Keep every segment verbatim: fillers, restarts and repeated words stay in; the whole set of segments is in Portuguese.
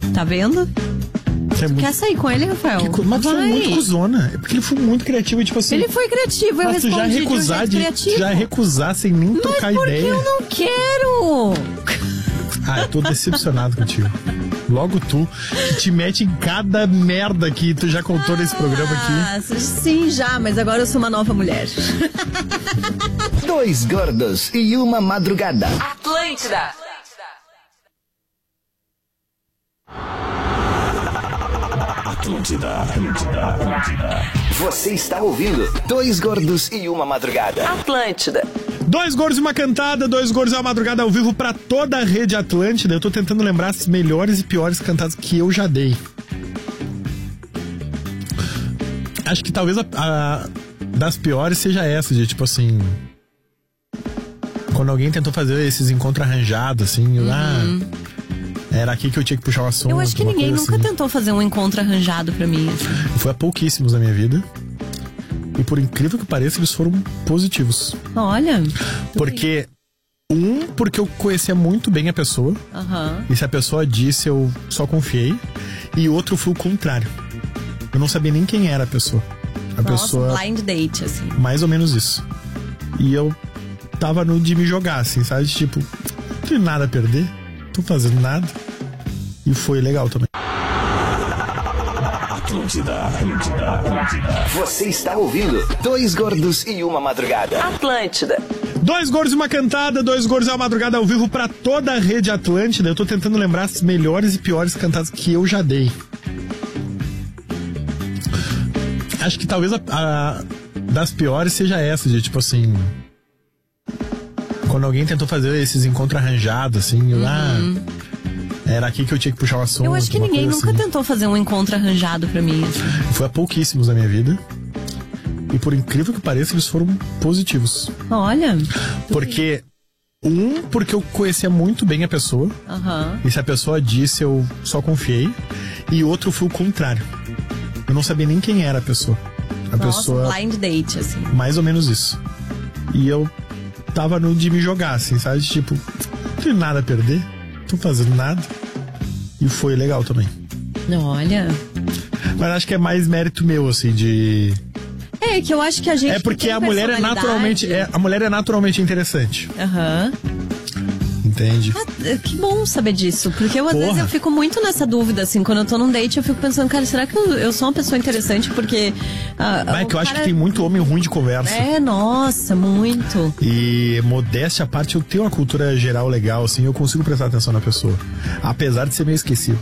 Tá vendo? É muito... Quer sair com ele, Rafael? Que, mas tu é muito cuzona. É porque ele foi muito criativo, tipo assim. Ele foi criativo, eu mas tu já respondi recusar de um de, criativo. já recusar sem nem mas trocar porque ideia. eu não quero. Ah, eu tô decepcionado contigo. Logo tu, que te mete em cada merda que tu já contou nesse programa aqui. Ah, sim, já, mas agora eu sou uma nova mulher. Dois gordos e uma madrugada. Atlântida. Atlântida, Atlântida, Atlântida. Você está ouvindo Dois Gordos e uma Madrugada. Atlântida. Dois gordos e uma cantada, dois gordos e uma madrugada ao vivo pra toda a rede Atlântida. Eu tô tentando lembrar as melhores e piores cantadas que eu já dei. Acho que talvez a, a das piores seja essa, de tipo assim... Quando alguém tentou fazer esses encontros arranjados, assim, uhum. ah, era aqui que eu tinha que puxar o assunto. Eu acho que ninguém nunca assim. tentou fazer um encontro arranjado pra mim. Assim. Foi a pouquíssimos na minha vida. E por incrível que pareça, eles foram positivos. Olha. Porque, um, porque eu conhecia muito bem a pessoa. Uhum. E se a pessoa disse, eu só confiei. E outro foi o contrário. Eu não sabia nem quem era a pessoa. A Nossa, pessoa. Blind date, assim. Mais ou menos isso. E eu tava no de me jogar, assim, sabe? Tipo, não tenho nada a perder. Não tô fazendo nada. E foi legal também. Atlântida, Atlântida, Atlântida. Você está ouvindo Dois Gordos e uma Madrugada. Atlântida. Dois gordos e uma cantada, dois gordos e uma madrugada ao vivo pra toda a rede Atlântida. Eu tô tentando lembrar as melhores e piores cantadas que eu já dei. Acho que talvez a, a das piores seja essa, de tipo assim... Quando alguém tentou fazer esses encontros arranjados, assim, uhum. ah, era aqui que eu tinha que puxar o assunto. Eu acho que ninguém nunca assim. tentou fazer um encontro arranjado pra mim. Assim. Foi a pouquíssimos na minha vida. E por incrível que pareça, eles foram positivos. Olha. Porque, um, porque eu conhecia muito bem a pessoa. Uhum. E se a pessoa disse, eu só confiei. E outro foi o contrário. Eu não sabia nem quem era a pessoa. A Nossa, pessoa. Blind date, assim. Mais ou menos isso. E eu tava no de me jogar, assim, sabe? Tipo, não tenho nada a perder. Não tô fazendo nada. E foi legal também. Olha. Mas acho que é mais mérito meu, assim, de... É, que eu acho que a gente... É porque a mulher é naturalmente... É, a mulher é naturalmente interessante. Aham. Uhum. Entende? Ah, que bom saber disso. Porque eu, às Porra. vezes, eu fico muito nessa dúvida, assim. Quando eu tô num date, eu fico pensando, cara, será que eu, eu sou uma pessoa interessante? Porque... Ah, ah, é que eu cara... acho que tem muito homem ruim de conversa. É, nossa, muito. E modéstia à parte, eu tenho uma cultura geral legal, assim. Eu consigo prestar atenção na pessoa. Apesar de ser meio esquecido.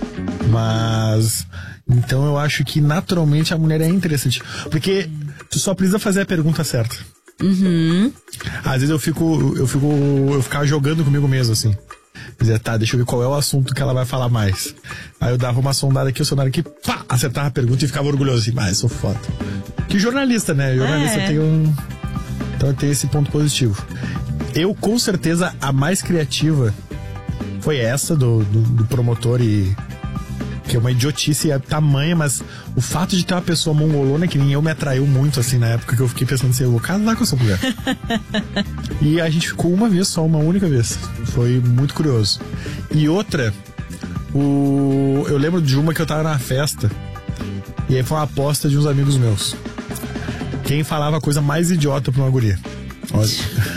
Mas... Então eu acho que naturalmente a mulher é interessante. Porque tu só precisa fazer a pergunta certa. Uhum. Às vezes eu fico, eu fico, eu ficava jogando comigo mesmo, assim. Dizer, tá, deixa eu ver qual é o assunto que ela vai falar mais. Aí eu dava uma sondada aqui, o sondada aqui, pá, acertava a pergunta e ficava orgulhoso, assim, mas ah, sou foda. Que jornalista, né? Jornalista é. tem um... Então tem esse ponto positivo. Eu, com certeza, a mais criativa foi essa do, do, do promotor e... Que é uma idiotice tamanha, mas o fato de ter uma pessoa mongolona que nem eu me atraiu muito, assim, na época que eu fiquei pensando assim, eu vou casar com essa mulher. E a gente ficou uma vez só, uma única vez. Foi muito curioso. E outra, o... eu lembro de uma que eu tava na festa, e aí foi uma aposta de uns amigos meus. Quem falava a coisa mais idiota pra uma guria. Olha.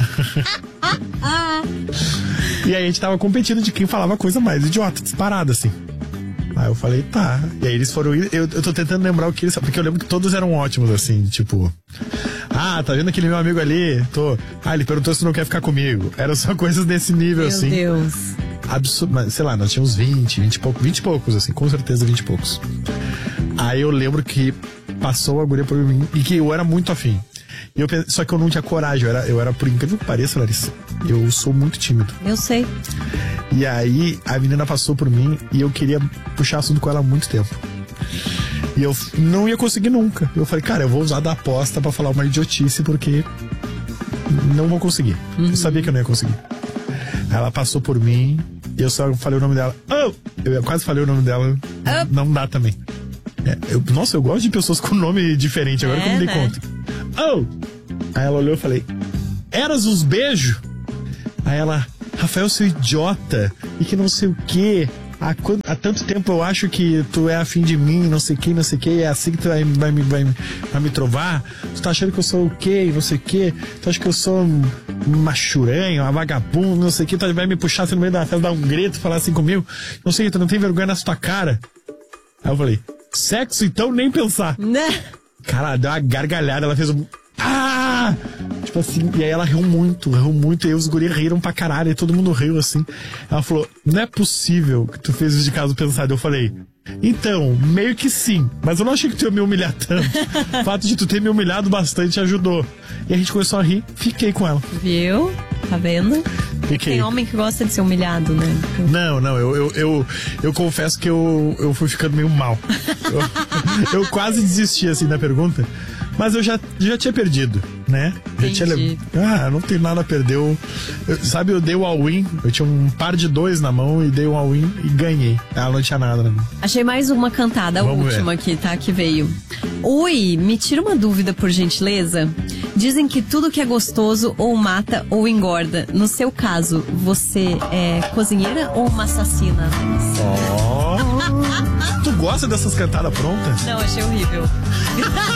E aí a gente tava competindo de quem falava a coisa mais idiota, disparada, assim. Aí eu falei, tá. E aí eles foram ir. Eu, eu tô tentando lembrar o que eles. Porque eu lembro que todos eram ótimos, assim, tipo. Ah, tá vendo aquele meu amigo ali? Tô. Ah, ele perguntou se não quer ficar comigo. Eram só coisas desse nível, meu assim. Meu Deus. Absurdo. Mas, sei lá, nós tínhamos vinte, vinte e poucos. vinte e poucos, assim, com certeza vinte e poucos. Aí eu lembro que passou a guria por mim e que eu era muito afim. E eu, só que eu não tinha coragem, eu era, eu era, por incrível que pareça, Larissa, eu sou muito tímido. Eu sei. E aí a menina passou por mim e eu queria puxar assunto com ela há muito tempo. E eu não ia conseguir nunca. Eu falei, cara, eu vou usar da aposta pra falar uma idiotice porque não vou conseguir. Uhum. Eu sabia que eu não ia conseguir. Ela passou por mim e eu só falei o nome dela. Oh! Eu quase falei o nome dela. Oh. Não dá também. É, eu, nossa, eu gosto de pessoas com nome diferente, agora é, que eu me dei né? conta. Oh! Aí ela olhou e falei, eras os beijos? Aí ela, Rafael, seu idiota, e que não sei o quê. há, quant- há tanto tempo eu acho que tu é afim de mim, não sei o que, não sei o que, é assim que tu vai, vai, me- vai, vai me trovar. Tu tá achando que eu sou o quê, não sei o que, tu acha que eu sou um- uma churanha, uma vagabunda, não sei o que, tu vai me puxar assim no meio da festa, dar um grito, falar assim comigo, não sei, tu não tem vergonha nessa tua cara. Aí eu falei, sexo então nem pensar. Né? Cara, ela deu uma gargalhada, ela fez um. Ah! Tipo assim, e aí ela riu muito, riu muito, e aí os guri riram pra caralho, e todo mundo riu assim. Ela falou, não é possível que tu fez isso de caso pensado. Eu falei, então, meio que sim, mas eu não achei que tu ia me humilhar tanto. O fato de tu ter me humilhado bastante ajudou. E a gente começou a rir, fiquei com ela. Viu? Tá vendo? Fiquei. Tem homem que gosta de ser humilhado, né? Não, não, eu, eu, eu, eu confesso que eu, eu fui ficando meio mal. Eu, eu quase desisti assim da pergunta, mas eu já, já tinha perdido, né? Já tinha Entendi. le- Ah, não tem nada a perder. Eu, eu- sabe, eu dei o all-in, eu tinha um par de dois na mão e dei o all-in e ganhei. Ela não tinha nada na mão. Achei mais uma cantada, a Vamos última ver. aqui, tá? Que veio. Oi, me tira uma dúvida, por gentileza. Dizem que tudo que é gostoso ou mata ou engorda. No seu caso, você é cozinheira ou uma assassina? Oh. Tu gosta dessas cantadas prontas? Não, achei horrível.